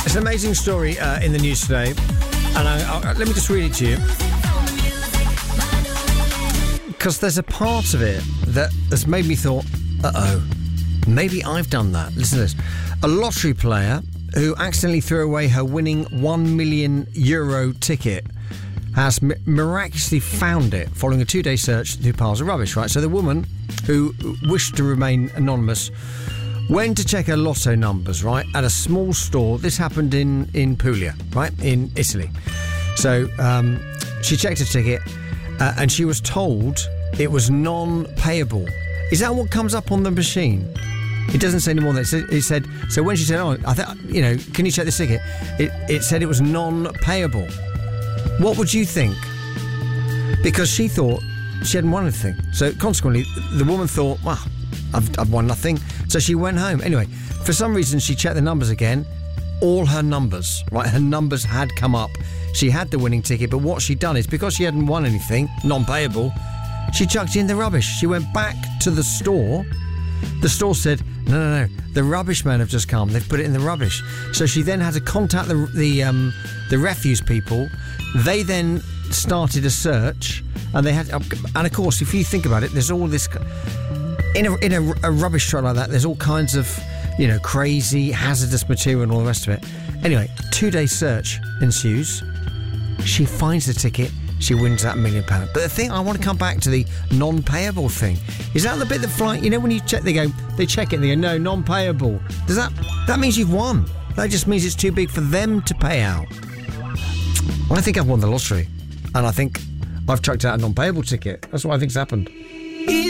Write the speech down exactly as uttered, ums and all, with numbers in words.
It's an amazing story uh, in the news today, and I, I, let me just read it to you, because there's a part of it that has made me thought, uh-oh, maybe I've done that. Listen to this. A lottery player who accidentally threw away her winning one million euro ticket has mi- miraculously found it following a two-day search through piles of rubbish, right? So the woman who wished to remain anonymous went to check her lotto numbers, right, at a small store. This happened in, in Puglia, right, in Italy. So um, she checked her ticket uh, and she was told it was non-payable. Is that what comes up on the machine? It doesn't say any more than that. It said, so when she said, oh, I thought, you know, can you check this ticket? It, it said it was non-payable. What would you think? Because she thought she hadn't won anything. So consequently, the woman thought, well, I've, I've won nothing. So she went home. Anyway, for some reason, she checked the numbers again. All her numbers, right? Her numbers had come up. She had the winning ticket, but what she'd done is, because she hadn't won anything, non-payable, she chucked it in the rubbish. She went back to the store. The store said, no, no, no, the rubbish men have just come. They've put it in the rubbish. So she then had to contact the the, um, the refuse people. They then started a search, and they had, and of course, if you think about it, there's all this in a in a, a rubbish truck like that. There's all kinds of, you know, crazy hazardous material and all the rest of it. Anyway, two-day search ensues. She finds the ticket. She wins that million pound. But the thing, I want to come back to the non-payable thing. Is that the bit that fly? You know, when you check, they go, they check it, and they go, no, non-payable. Does that? That means you've won. That just means it's too big for them to pay out. I think I've won the lottery, and I think I've chucked out a non-payable ticket. That's what I think's happened.